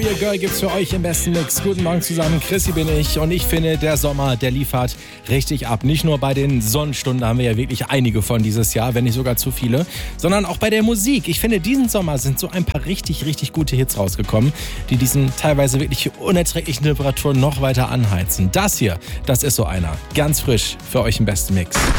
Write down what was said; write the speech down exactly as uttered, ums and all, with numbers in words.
Your Girl gibt's für euch im besten Mix. Guten Morgen zusammen, Chrissy bin ich und ich finde, der Sommer, der liefert richtig ab. Nicht nur bei den Sonnenstunden, da haben wir ja wirklich einige von dieses Jahr, wenn nicht sogar zu viele, sondern auch bei der Musik. Ich finde, diesen Sommer sind so ein paar richtig, richtig gute Hits rausgekommen, die diesen teilweise wirklich unerträglichen Temperaturen noch weiter anheizen. Das hier, das ist so einer. Ganz frisch für euch im besten Mix.